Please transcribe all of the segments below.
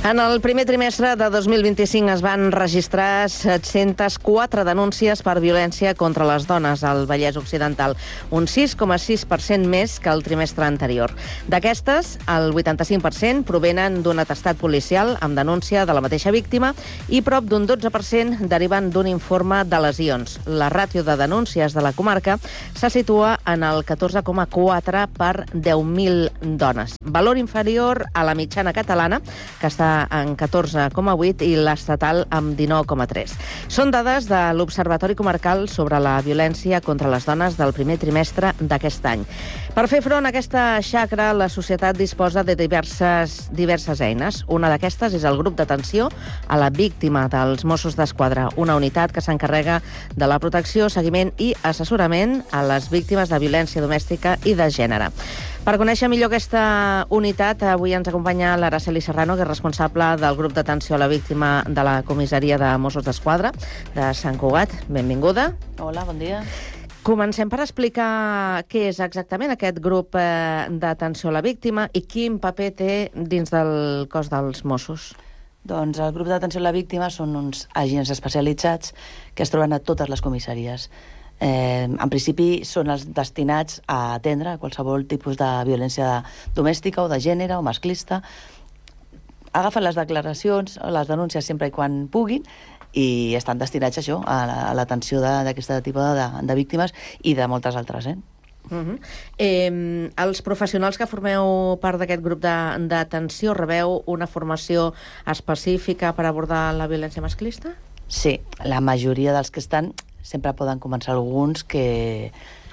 En el primer trimestre de 2025 es van registrar 704 denúncies per violència contra les dones al Vallès Occidental, un 6,6% més que el trimestre anterior. D'aquestes, el 85% provenen d'un atestat policial amb denúncia de la mateixa víctima i prop d'un 12% deriven d'un informe de lesions. La ràtio de denúncies de la comarca se situa en el 14,4 per 10.000 dones, valor inferior a la mitjana catalana, que està en 14,8 i l'estatal amb 19,3. Són dades de l'Observatori Comarcal sobre la violència contra les dones del primer trimestre d'aquest any. Per fer front a aquesta xacra, la societat disposa de diverses eines. Una d'aquestes és el grup d'atenció a la víctima dels Mossos d'Esquadra, una unitat que s'encarrega de la protecció, seguiment i assessorament a les víctimes de violència domèstica i de gènere. Per conèixer millor aquesta unitat, avui ens acompanya l'Araceli Serrano, que és responsable del grup d'atenció a la víctima de la comissaria de Mossos d'Esquadra de Sant Cugat. Benvinguda. Hola, bon dia. Comencem per explicar què és exactament aquest grup d'atenció a la víctima i quin paper té dins del cos dels Mossos. Doncs el grup d'atenció a la víctima són uns agents especialitzats que es troben a totes les comissaries. En principi són els destinats a atendre qualsevol tipus de violència domèstica o de gènere o masclista. Agafen les declaracions o les denúncies sempre i quan puguin i estan destinats a això, a l'atenció d'aquest tipus de víctimes i de moltes altres. Els professionals que formeu part d'aquest grup d'atenció rebeu una formació específica per abordar la violència masclista? Sí, la majoria dels que estan sempre poden començar alguns que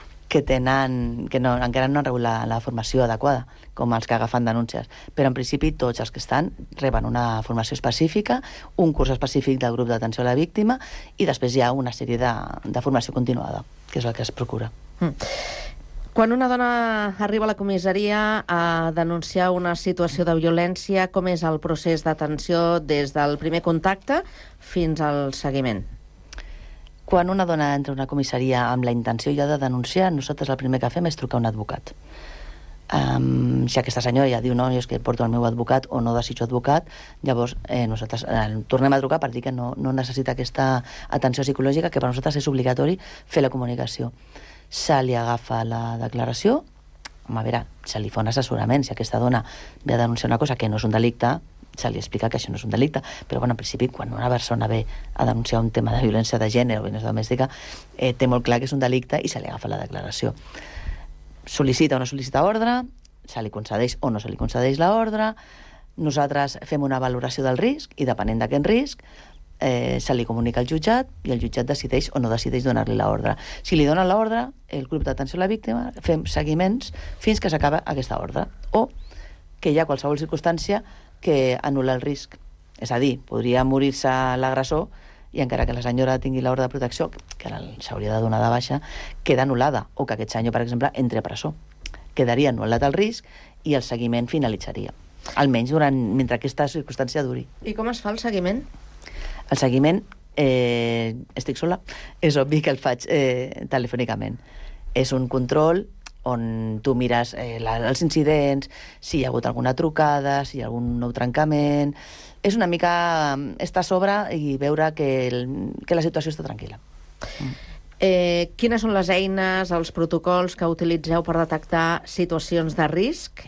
encara no han rebut la formació adequada, com els que agafen denúncies. Però en principi tots els que estan reben una formació específica, un curs específic del grup d'atenció a la víctima i després hi ha una sèrie de formació continuada, que és el que es procura. Quan una dona arriba a la comissaria a denunciar una situació de violència, com és el procés d'atenció des del primer contacte fins al seguiment? Quan una dona entra a una comissaria amb la intenció ja de denunciar, nosaltres el primer que fem és trucar un advocat. Si aquesta senyora ja diu no, és que porto el meu advocat o no desitjo advocat, llavors nosaltres tornem a trucar per dir que no necessita aquesta atenció psicològica, que per nosaltres és obligatori fer la comunicació. Se li agafa la declaració, a veure, se li fa un assessorament. Si aquesta dona ve a denunciar una cosa que no és un delicte, se li explica que això no és un delicte, però en principi quan una persona ve a denunciar un tema de violència de gènere o violència domèstica té molt clar que és un delicte i se li agafa la declaració. Sol·licita o no sol·licita ordre, se li concedeix o no se li concedeix l'ordre, nosaltres fem una valoració del risc i depenent d'aquest risc se li comunica al jutjat i el jutjat decideix o no decideix donar-li l'ordre. Si li donen l'ordre, el grup d'atenció a la víctima fem seguiments fins que s'acaba aquesta ordre o que hi ha qualsevol circumstància que anul·la el risc. És a dir, podria morir-se l'agressor i encara que la senyora tingui l'ordre de protecció, que s'hauria de donar de baixa, queda anul·lada, o que aquest senyor, per exemple, entre a presó. Quedaria anul·lat el risc i el seguiment finalitzaria. Almenys mentre aquesta circumstància duri. I com es fa el seguiment? El seguiment, estic sola, és obvi que el faig telefònicament. És un control on tu mires els incidents, si hi ha hagut alguna trucada, si hi ha algun nou trencament. És una mica estar a sobre i veure que la situació està tranquil·la. Quines són les eines, els protocols que utilitzeu per detectar situacions de risc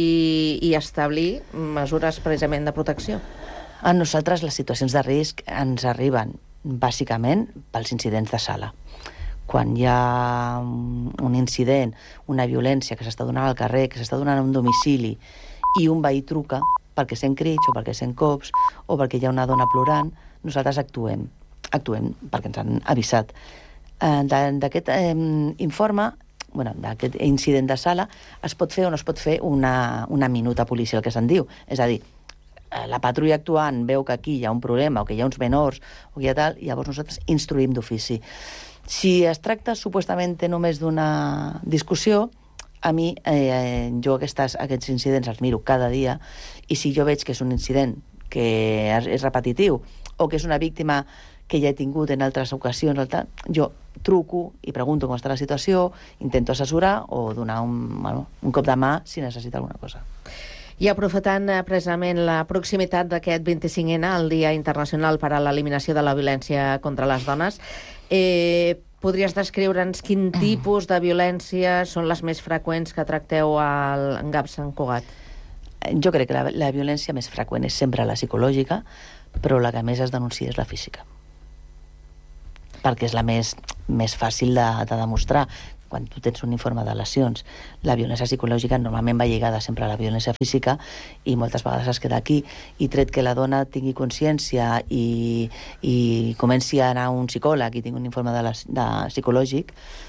i establir mesures precisament de protecció? A nosaltres les situacions de risc ens arriben bàsicament pels incidents de sala. Quan hi ha un incident, una violència que s'està donant al carrer, que s'està donant a un domicili i un veí truca perquè sent crits o perquè sent cops o perquè hi ha una dona plorant, nosaltres actuem perquè ens han avisat. D'aquest informe, d'aquest incident de sala, es pot fer o no es pot fer una minuta policial, que se'n diu. És a dir, la patrulla actuant veu que aquí hi ha un problema o que hi ha uns menors o que hi ha tal, i llavors nosaltres instruïm d'ofici. Si es tracta supostament només d'una discussió, a mi jo aquests incidents els miro cada dia i si jo veig que és un incident que és repetitiu o que és una víctima que ja he tingut en altres ocasions, jo truco i pregunto com està la situació, intento assessorar o donar un cop de mà si necessita alguna cosa. I aprofitant precisament la proximitat d'aquest 25N, el Dia Internacional per a l'Eliminació de la Violència contra les Dones, podries descriure'ns quin tipus de violència són les més freqüents que tracteu al GAP Sant Cugat? Jo crec que la violència més freqüent és sempre la psicològica, però la que més es denuncia és la física. Perquè és la més fàcil de demostrar. Quan tu tens un informe de lesions, la violència psicològica normalment va lligada sempre a la violència física i moltes vegades es queda aquí. I tret que la dona tingui consciència i comenci a anar a un psicòleg i tingui un informe psicològic,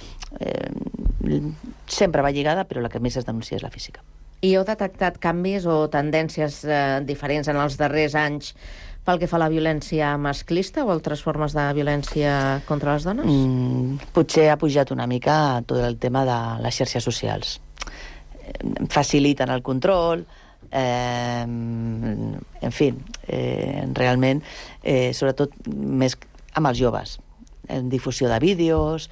sempre va lligada, però la que més es denuncia és la física. I heu detectat canvis o tendències diferents en els darrers anys pel que fa a la violència masclista o altres formes de violència contra les dones? Potser ha pujat una mica tot el tema de les xarxes socials. Faciliten el control, en fi, realment, sobretot més amb els joves. Difusió de vídeos,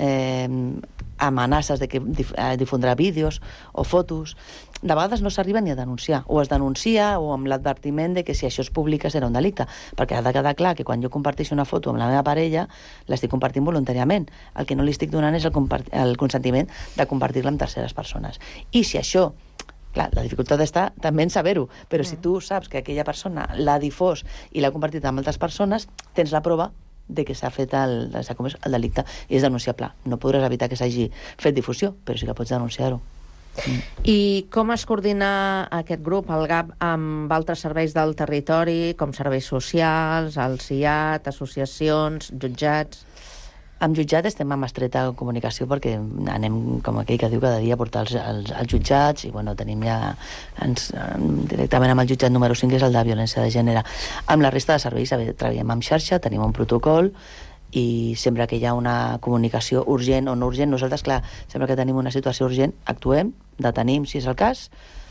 amenaces de que difondrà vídeos o fotos. De vegades no s'arriba ni a denunciar, o es denuncia o amb l'advertiment de que si això es publica serà un delicte, perquè ha de quedar clar que quan jo comparteixo una foto amb la meva parella l'estic compartint voluntàriament, el que no li estic donant és el consentiment de compartir-la amb terceres persones. I si això, clar, la dificultat està també en saber-ho, però si tu saps que aquella persona l'ha difós i l'ha compartit amb altres persones, tens la prova de que s'ha fet el delicte i és denunciable. No podràs evitar que s'hagi fet difusió, però sí que pots denunciar-ho. I com es coordina aquest grup, el GAP, amb altres serveis del territori, com serveis socials, el CIAT, associacions, jutjats? Amb jutjat estem en estreta comunicació perquè anem, com aquell que diu, cada dia a portar els jutjats i bueno, tenim ja directament amb el jutjat número 5, que és el de violència de gènere. Amb la resta de serveis treballem amb xarxa, tenim un protocol i sempre que hi ha una comunicació urgent o no urgent, nosaltres, clar, sempre que tenim una situació urgent, actuem, detenim, si és el cas,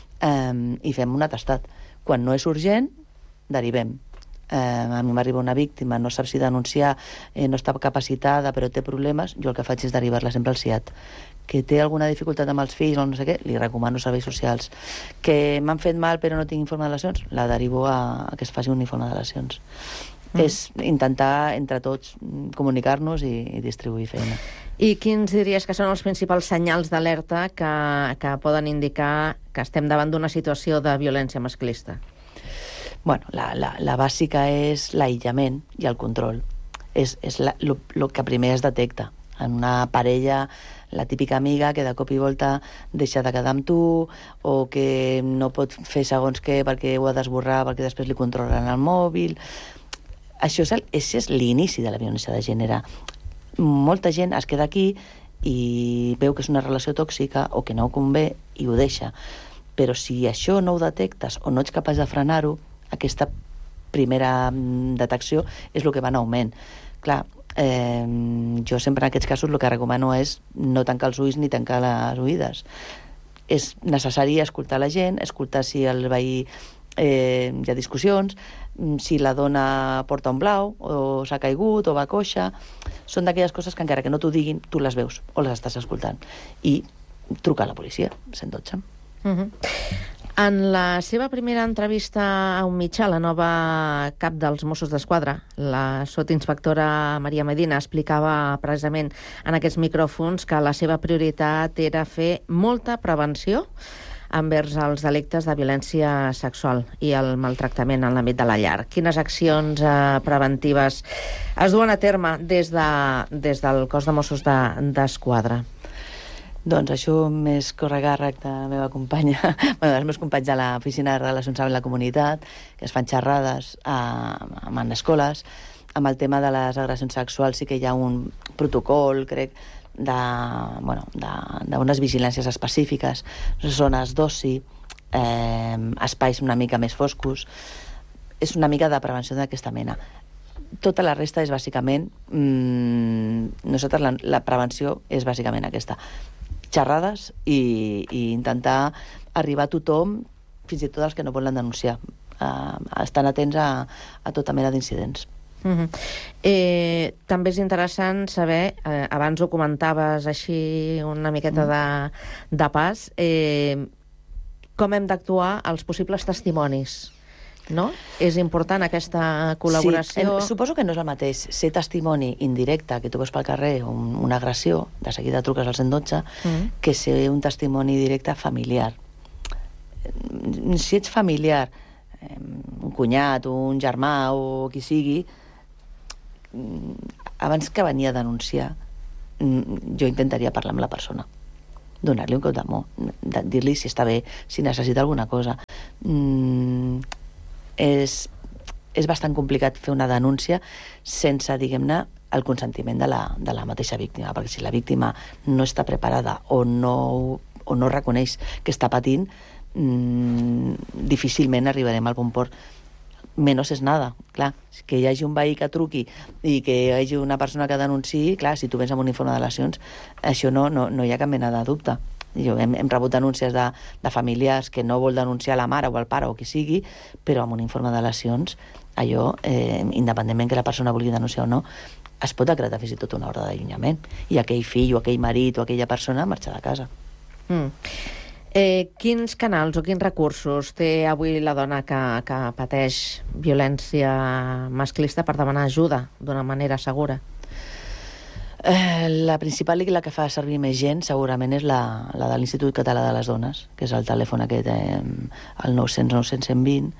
i fem un atestat. Quan no és urgent, derivem. A mi m'arriba una víctima, no sap si denunciar, no està capacitada, però té problemes, jo el que faig és derivar-la sempre al CIAT. Que té alguna dificultat amb els fills o no sé què, li recomano serveis socials. Que m'han fet mal però no tinc informe de lesions, la derivo a que es faci un informe de lesions. És intentar, entre tots, comunicar-nos i distribuir feina. I quins diries que són els principals senyals d'alerta que poden indicar que estem davant d'una situació de violència masclista? Bueno, la bàsica és l'aïllament i el control. És el que primer es detecta. En una parella, la típica amiga que de cop i volta deixa de quedar amb tu o que no pot fer segons què perquè ho ha d'esborrar perquè després li controlen el mòbil. Això és l'inici de la violència de gènere. Molta gent es queda aquí i veu que és una relació tòxica o que no ho convé i ho deixa. Però si això no ho detectes o no ets capaç de frenar-ho, aquesta primera detecció és el que va en augment. Clar, jo sempre en aquests casos el que recomano és no tancar els ulls ni tancar les oïdes. És necessari escoltar la gent, escoltar si el veí hi ha discussions, si la dona porta un blau o s'ha caigut o va coixa. Són d'aquelles coses que encara que no t'ho diguin, tu les veus o les estàs escoltant. I trucar a la policia, 112. En la seva primera entrevista a un mitjà, la nova cap dels Mossos d'Esquadra, la sotsinspectora Maria Medina, explicava precisament en aquests micròfons que la seva prioritat era fer molta prevenció envers els delictes de violència sexual i el maltractament en l'àmbit de la llar. Quines accions preventives es duen a terme des del cos de Mossos d'Esquadra? Doncs això més correcàrrec de la meva companya, dels meus companys de l'Oficina de Relacions amb la Comunitat, que es fan xerrades en escoles. Amb el tema de les agressions sexuals sí que hi ha un protocol, crec, d'unes vigilàncies específiques, zones d'oci, espais una mica més foscos. És una mica de prevenció d'aquesta mena. Tota la resta és bàsicament... nosaltres la prevenció és bàsicament aquesta. Xerrades i intentar arribar a tothom, fins i tot els que no volen denunciar. Estan atents a tota mena d'incidents. També és interessant saber, abans ho comentaves així una miqueta de pas, com hem d'actuar els possibles testimonis, no? És important aquesta col·laboració. Sí, suposo que no és el mateix ser testimoni indirecte, que tu veus pel carrer una agressió, de seguida truques al 112, que ser un testimoni directe familiar. Si ets familiar, un cunyat, un germà o qui sigui, abans que venir a denunciar, jo intentaria parlar amb la persona, donar-li un cop de mà, dir-li si està bé, si necessita alguna cosa. És bastant complicat fer una denúncia sense, diguem-ne, el consentiment de la mateixa víctima, perquè si la víctima no està preparada o no reconeix que està patint, difícilment arribarem al bon port. Menos és nada, clar, que hi hagi un veí que truqui i que hi hagi una persona que denunciï, clar, si tu vens amb un informe de lesions, això no hi ha cap mena de dubte. Hem rebut denúncies de familiars que no vol denunciar la mare o el pare o qui sigui, però amb un informe de lesions, allò, independentment que la persona vulgui denunciar o no, es pot decretar fins i tot una ordre d'allunyament i aquell fill o aquell marit o aquella persona marxa de casa. Quins canals o quins recursos té avui la dona que pateix violència masclista per demanar ajuda d'una manera segura? La principal i la que fa servir més gent segurament és la de l'Institut Català de les Dones, que és el telèfon aquest, el 900 900 120,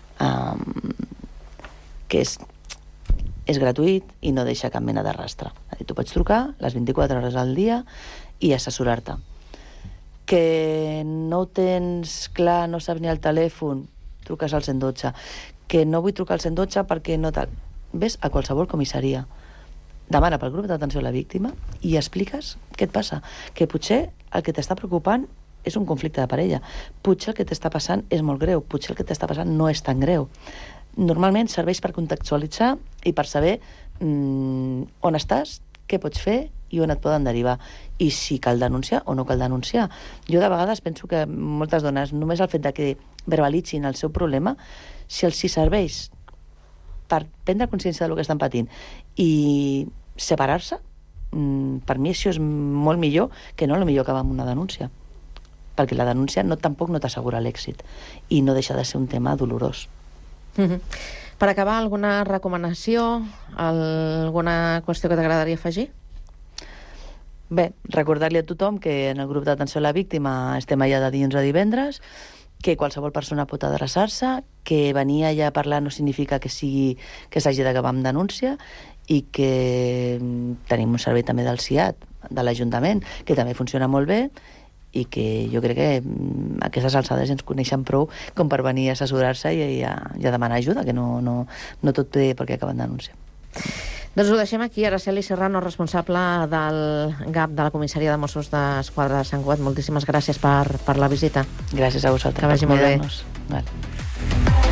que és gratuït i no deixa cap mena de rastre. Tu pots trucar les 24 hores al dia i assessorar-te. Que no ho tens clar, no saps ni el telèfon, truques al 112. Que no vull trucar al 112 perquè no tal. Ves a qualsevol comissaria, demana pel grup d'atenció a la víctima i expliques què et passa. Que potser el que t'està preocupant és un conflicte de parella. Potser el que t'està passant és molt greu. Potser el que t'està passant no és tan greu. Normalment serveix per contextualitzar i per saber on estàs, què pots fer i on et poden derivar, i si cal denunciar o no cal denunciar. Jo de vegades penso que moltes dones, només el fet de que verbalitzin el seu problema, si els serveix per prendre consciència del que estan patint i separar-se, per mi això és molt millor que no el millor acabar amb una denúncia, perquè la denúncia tampoc no t'assegura l'èxit i no deixa de ser un tema dolorós. Per acabar, alguna recomanació, alguna qüestió que t'agradaria afegir? Bé, recordar-li a tothom que en el grup d'atenció a la víctima estem allà de dilluns a divendres, que qualsevol persona pot adreçar-se, que venir allà a parlar no significa que s'hagi d'acabar amb denúncia, i que tenim un servei també del CIAT, de l'Ajuntament, que també funciona molt bé, i que jo crec que a aquestes alçades ens coneixen prou com per venir a assessorar-se i a demanar ajuda, que no tot té per què acabar en denúncia. Doncs ho deixem aquí. Araceli Serrano, responsable del GAP de la Comissaria de Mossos d'Esquadra de Sant Cugat. Moltíssimes gràcies per la visita. Gràcies a vosaltres. Que vagi molt bé. Vale.